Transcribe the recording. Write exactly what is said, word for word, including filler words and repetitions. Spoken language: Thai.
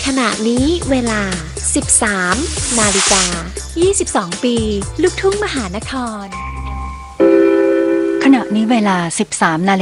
ขณะนี้เวลา สิบสาม นาฬิกา ยี่สิบสอง ปี ลูกทุ่งมหานครขณะนี้เวลา สิบสาม นาฬิกา